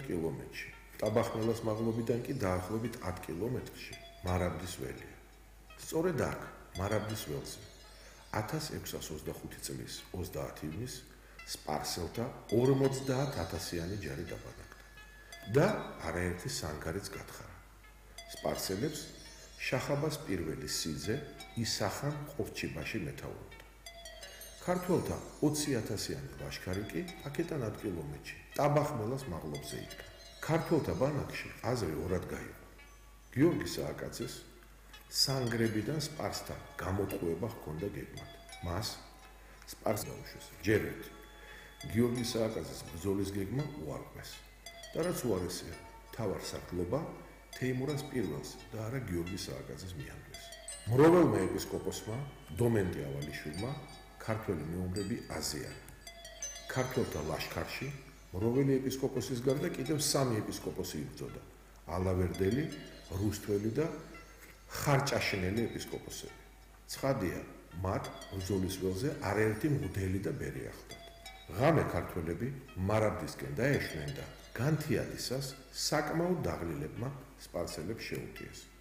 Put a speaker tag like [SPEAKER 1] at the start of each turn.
[SPEAKER 1] კილომეტრში. ტაბახმელას მაღლობიდან კი დაახლოებით 10 კილომეტრში მარაბდის ველია. სწორედ აქ, მარაბდის ველზე, 1625 წლის 30 ივნის სპარსელთა 50,000-იანი ჯარი დაბანაკდა და არაერთი სანგარიც გათხარა. სპარსელებს შახაბას პირველი სიძე ისახან ყორჩიბაში მეთაურობდა. ქართველთა 20,000-იანი ლაშქარი კი აქედან 10 კილომეტრში ტაბახმელას მაღლობზე იდგა. ქართველთა ბანაკში აზრი ორად გაიყო. გიორგი სააკაძეს სანგრებიდან სპარსთან გამოტყუება ჰქონდა გეგმად. მას სპარსს დაუშვეს. ჯერ ერთი გიორგი სააკაძეს ბრძოლის გეგმა უარყვეს და რაც უარესია, თავარ სარდლობა თეიმურას პირველს და არა გიორგი სააკაძეს მიანდვეს. მროველმა ეპისკოპოსმა დომენტე ავალიშვილმა ქართველი მეომრები აზიანა. ქართველთა ლაშქარში მროველი ეპისკოპოსის გარდა კიდევ 3 ეპისკოპოსი იბრძოდა: ალავერდელი, რუსთველი და ხარჭაშინელი ეპისკოპოსები. ცხადია, მათ ბრძოლის ველზე არაერთი მღვდელი და ბერი ახლდათ. ღამე ქართველები მარაბდისკენ დაეშვნენ და განთიადისას საკმაოდ დაღლილებმა სპარსელებს შეუტიეს.